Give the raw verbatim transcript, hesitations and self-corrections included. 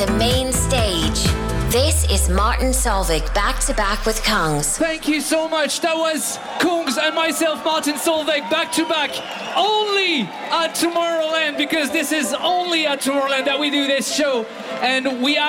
The main stage. This is Martin Solveig back to back with Kungs. Thank you so much. That was Kungs and myself, Martin Solveig, back to back. Only at Tomorrowland, because this is only at Tomorrowland that we do this show. And we